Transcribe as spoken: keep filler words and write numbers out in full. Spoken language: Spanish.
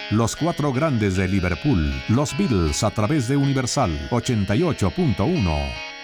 Los cuatro grandes de Liverpool, los Beatles a través de Universal ochenta y ocho punto uno.